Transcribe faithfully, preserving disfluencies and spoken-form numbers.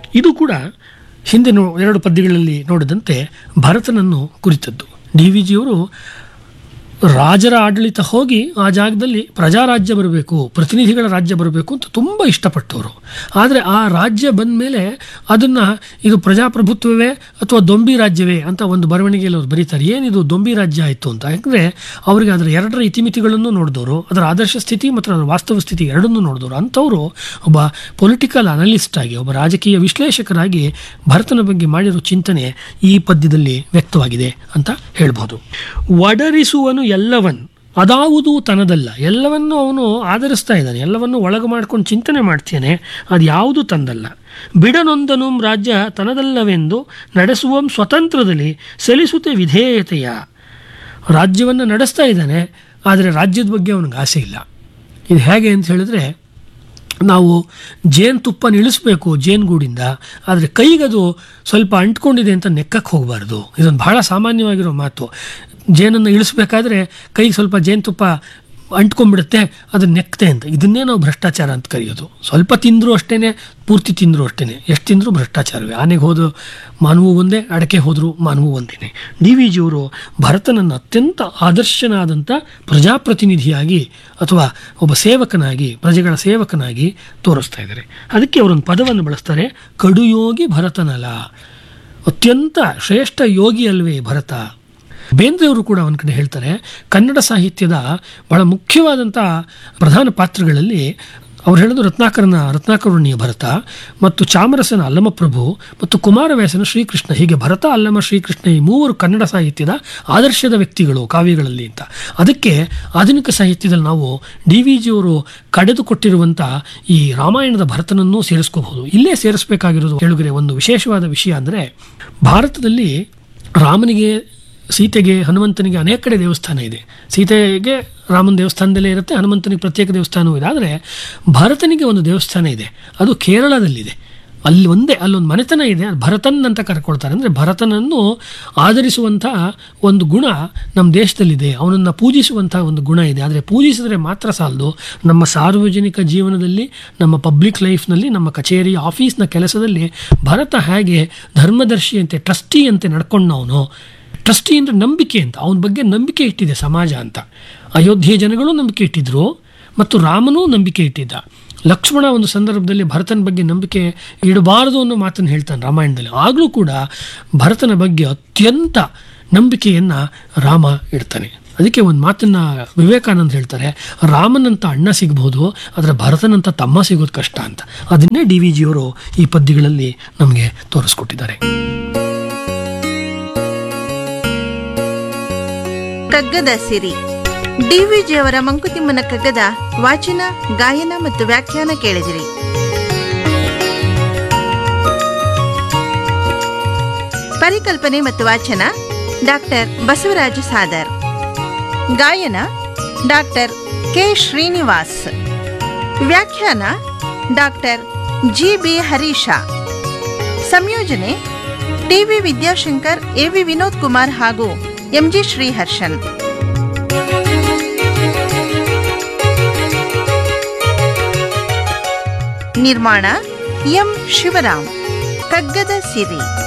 ಇದು ಕೂಡ ಹಿಂದಿನ ಎರಡು ಪದ್ಯಗಳಲ್ಲಿ ನೋಡಿದಂತೆ ಭರತನನ್ನು ಕುರಿತದ್ದು. ಡಿ ವಿ ಜಿಯವರು ರಾಜರ ಆಡಳಿತ ಹೋಗಿ ಆ ಜಾಗದಲ್ಲಿ ಪ್ರಜಾರಾಜ್ಯ ಬರಬೇಕು, ಪ್ರತಿನಿಧಿಗಳ ರಾಜ್ಯ ಬರಬೇಕು ಅಂತ ತುಂಬ ಇಷ್ಟಪಟ್ಟವರು. ಆದರೆ ಆ ರಾಜ್ಯ ಬಂದ ಮೇಲೆ ಅದನ್ನು ಇದು ಪ್ರಜಾಪ್ರಭುತ್ವವೇ ಅಥವಾ ದೊಂಬಿ ರಾಜ್ಯವೇ ಅಂತ ಒಂದು ಬರವಣಿಗೆಯಲ್ಲಿ ಅವ್ರು ಬರೀತಾರೆ. ಏನಿದು ದೊಂಬಿ ರಾಜ್ಯ ಆಯಿತು ಅಂತ. ಯಾಕಂದರೆ ಅವರಿಗೆ ಅದರ ಎರಡರ ಇತಿಮಿತಿಗಳನ್ನು ನೋಡಿದವರು, ಅದರ ಆದರ್ಶ ಸ್ಥಿತಿ ಮತ್ತು ಅದರ ವಾಸ್ತವ ಸ್ಥಿತಿ ಎರಡನ್ನೂ ನೋಡಿದವರು. ಅಂಥವರು ಒಬ್ಬ ಪೊಲಿಟಿಕಲ್ ಅನಲಿಸ್ಟ್ ಆಗಿ, ಒಬ್ಬ ರಾಜಕೀಯ ವಿಶ್ಲೇಷಕರಾಗಿ ಭರತನ ಬಗ್ಗೆ ಮಾಡಿರೋ ಚಿಂತನೆ ಈ ಪದ್ಯದಲ್ಲಿ ವ್ಯಕ್ತವಾಗಿದೆ ಅಂತ ಹೇಳ್ಬೋದು. ಒಡರಿಸುವನು ಎಲ್ಲವನ್ ಅದಾವುದೂ ತನದಲ್ಲ. ಎಲ್ಲವನ್ನು ಅವನು ಆಧರಿಸ್ತಾ ಇದ್ದಾನೆ, ಎಲ್ಲವನ್ನು ಒಳಗೆ ಮಾಡ್ಕೊಂಡು ಚಿಂತನೆ ಮಾಡ್ತೇನೆ, ಅದು ಯಾವುದು ತಂದಲ್ಲ. ಬಿಡನೊಂದನು ರಾಜ್ಯ ತನದಲ್ಲವೆಂದು ನಡೆಸುವ ಸ್ವತಂತ್ರದಲ್ಲಿ ಸಲ್ಲಿಸುತ್ತೆ ವಿಧೇಯತೆಯ. ರಾಜ್ಯವನ್ನು ನಡೆಸ್ತಾ ಇದ್ದಾನೆ, ಆದರೆ ರಾಜ್ಯದ ಬಗ್ಗೆ ಅವನಿಗೆ ಆಸೆ ಇಲ್ಲ. ಇದು ಹೇಗೆ ಅಂತ ಹೇಳಿದ್ರೆ, ನಾವು ಜೇನುತುಪ್ಪನ ಇಳಿಸ್ಬೇಕು ಜೇನುಗೂಡಿಂದ, ಆದರೆ ಕೈಗದು ಸ್ವಲ್ಪ ಅಂಟ್ಕೊಂಡಿದೆ ಅಂತ ನೆಕ್ಕಕ್ಕೆ ಹೋಗಬಾರ್ದು. ಇದೊಂದು ಭಾಳ ಸಾಮಾನ್ಯವಾಗಿರೋ ಮಾತು. ಜೇನನ್ನು ಇಳಿಸ್ಬೇಕಾದ್ರೆ ಕೈಗೆ ಸ್ವಲ್ಪ ಜೇನುತುಪ್ಪ ಅಂಟ್ಕೊಂಡ್ಬಿಡುತ್ತೆ, ಅದನ್ನ ನೆಕ್ತೆ ಅಂತ. ಇದನ್ನೇ ನಾವು ಭ್ರಷ್ಟಾಚಾರ ಅಂತ ಕರೆಯೋದು. ಸ್ವಲ್ಪ ತಿಂದರೂ ಅಷ್ಟೇ, ಪೂರ್ತಿ ತಿಂದರೂ ಅಷ್ಟೇ, ಎಷ್ಟು ತಿಂದರೂ ಭ್ರಷ್ಟಾಚಾರವೇ. ಆನೆಗೆ ಹೋದ ಮಾನವು ಒಂದೇ, ಅಡಕೆ ಹೋದರೂ ಮಾನವು ಒಂದೇ. ಡಿ ವಿ ಜಿಯವರು ಭರತನನ್ನು ಅತ್ಯಂತ ಆದರ್ಶನಾದಂಥ ಪ್ರಜಾಪ್ರತಿನಿಧಿಯಾಗಿ ಅಥವಾ ಒಬ್ಬ ಸೇವಕನಾಗಿ, ಪ್ರಜೆಗಳ ಸೇವಕನಾಗಿ ತೋರಿಸ್ತಾ ಇದ್ದಾರೆ. ಅದಕ್ಕೆ ಅವರೊಂದು ಪದವನ್ನು ಬಳಸ್ತಾರೆ, ಕಡುಯೋಗಿ ಭರತನಲ. ಅತ್ಯಂತ ಶ್ರೇಷ್ಠ ಯೋಗಿ ಅಲ್ವೇ ಭರತ. ಬೇಂದ್ರೆಯವರು ಕೂಡ ಒಂದು ಕಡೆ ಹೇಳ್ತಾರೆ, ಕನ್ನಡ ಸಾಹಿತ್ಯದ ಬಹಳ ಮುಖ್ಯವಾದಂಥ ಪ್ರಧಾನ ಪಾತ್ರಗಳಲ್ಲಿ ಅವ್ರು ಹೇಳೋದು ರತ್ನಾಕರನ ರತ್ನಾಕರುಣಿಯ ಭರತ ಮತ್ತು ಚಾಮರಸನ ಅಲ್ಲಮಪ್ರಭು ಮತ್ತು ಕುಮಾರವ್ಯಾಸನ ಶ್ರೀಕೃಷ್ಣ. ಹೀಗೆ ಭರತ, ಅಲ್ಲಮ, ಶ್ರೀಕೃಷ್ಣ ಈ ಮೂವರು ಕನ್ನಡ ಸಾಹಿತ್ಯದ ಆದರ್ಶದ ವ್ಯಕ್ತಿಗಳು ಕಾವ್ಯಗಳಲ್ಲಿ ಅಂತ. ಅದಕ್ಕೆ ಆಧುನಿಕ ಸಾಹಿತ್ಯದಲ್ಲಿ ನಾವು ಡಿ ವಿ ಜಿಯವರು ಕಡೆದುಕೊಟ್ಟಿರುವಂಥ ಈ ರಾಮಾಯಣದ ಭರತನನ್ನೂ ಸೇರಿಸ್ಕೋಬಹುದು. ಇಲ್ಲೇ ಸೇರಿಸಬೇಕಾಗಿರೋದು ಕೇಳುಗರೆ ಒಂದು ವಿಶೇಷವಾದ ವಿಷಯ ಅಂದರೆ, ಭಾರತದಲ್ಲಿ ರಾಮನಿಗೆ, ಸೀತೆಗೆ, ಹನುಮಂತನಿಗೆ ಅನೇಕ ಕಡೆ ದೇವಸ್ಥಾನ ಇದೆ. ಸೀತೆಗೆ ರಾಮನ ದೇವಸ್ಥಾನದಲ್ಲೇ ಇರುತ್ತೆ, ಹನುಮಂತನಿಗೆ ಪ್ರತ್ಯೇಕ ದೇವಸ್ಥಾನವೂ ಇದೆ. ಆದರೆ ಭರತನಿಗೆ ಒಂದು ದೇವಸ್ಥಾನ ಇದೆ, ಅದು ಕೇರಳದಲ್ಲಿದೆ. ಅಲ್ಲಿ ಒಂದೇ, ಅಲ್ಲೊಂದು ಮನೆತನ ಇದೆ, ಭರತನ್ ಅಂತ ಕರ್ಕೊಳ್ತಾರೆ. ಅಂದರೆ ಭರತನನ್ನು ಆಧರಿಸುವಂಥ ಒಂದು ಗುಣ ನಮ್ಮ ದೇಶದಲ್ಲಿದೆ, ಅವನನ್ನು ಪೂಜಿಸುವಂಥ ಒಂದು ಗುಣ ಇದೆ. ಆದರೆ ಪೂಜಿಸಿದ್ರೆ ಮಾತ್ರ ಸಾಲದು, ನಮ್ಮ ಸಾರ್ವಜನಿಕ ಜೀವನದಲ್ಲಿ, ನಮ್ಮ ಪಬ್ಲಿಕ್ ಲೈಫ್ನಲ್ಲಿ, ನಮ್ಮ ಕಚೇರಿ ಆಫೀಸ್ನ ಕೆಲಸದಲ್ಲಿ ಭರತ ಹೇಗೆ ಧರ್ಮದರ್ಶಿಯಂತೆ, ಟ್ರಸ್ಟಿಯಂತೆ ನಡ್ಕೊಂಡವನು. ಟ್ರಸ್ಟಿ ಅಂದರೆ ನಂಬಿಕೆ ಅಂತ, ಅವನ ಬಗ್ಗೆ ನಂಬಿಕೆ ಇಟ್ಟಿದೆ ಸಮಾಜ ಅಂತ. ಅಯೋಧ್ಯೆ ಜನಗಳು ನಂಬಿಕೆ ಇಟ್ಟಿದ್ರು ಮತ್ತು ರಾಮನೂ ನಂಬಿಕೆ ಇಟ್ಟಿದ್ದ. ಲಕ್ಷ್ಮಣ ಒಂದು ಸಂದರ್ಭದಲ್ಲಿ ಭರತನ ಬಗ್ಗೆ ನಂಬಿಕೆ ಇಡಬಾರದು ಅನ್ನೋ ಮಾತನ್ನು ಹೇಳ್ತಾನೆ ರಾಮಾಯಣದಲ್ಲಿ. ಆಗಲೂ ಕೂಡ ಭರತನ ಬಗ್ಗೆ ಅತ್ಯಂತ ನಂಬಿಕೆಯನ್ನು ರಾಮ ಇಡ್ತಾನೆ. ಅದಕ್ಕೆ ಒಂದು ಮಾತನ್ನು ವಿವೇಕಾನಂದ ಹೇಳ್ತಾರೆ, ರಾಮನಂತ ಅಣ್ಣ ಸಿಗ್ಬೋದು, ಆದರೆ ಭರತನಂತ ತಮ್ಮ ಸಿಗೋದು ಕಷ್ಟ ಅಂತ. ಅದನ್ನೇ ಡಿ ವಿ ಜಿಯವರು ಈ ಪದ್ಯಗಳಲ್ಲಿ ನಮಗೆ ತೋರಿಸ್ಕೊಟ್ಟಿದ್ದಾರೆ. ಕಗ್ಗದ ಸಿರಿ. ಡಿ ವಿ ಜಿಯವರ ಮಂಕುತಿಮ್ಮನ ಕಗ್ಗದ ವಾಚನ, ಗಾಯನ ಮತ್ತು ವ್ಯಾಖ್ಯಾನ ಕೇಳಿದಿರಿ. ಪರಿಕಲ್ಪನೆ ಮತ್ತು ವಾಚನ ಡಾಕ್ಟರ್ ಬಸವರಾಜ ಸಾದರ್. ಗಾಯನ ಡಾಕ್ಟರ್ ಕೆ ಶ್ರೀನಿವಾಸ್. ವ್ಯಾಖ್ಯಾನ ಡಾಕ್ಟರ್ ಜಿ ಬಿ ಹರೀಶ. ಸಂಯೋಜನೆ T V Vidyashankar, A V Vinod Kumar ಹಾಗೂ ಎಂ ಜಿ ಶ್ರೀಹರ್ಷನ್. ನಿರ್ಮಾಣ ಎಂ ಶಿವರಾಮ್. ಕಗ್ಗದ ಸಿರಿ.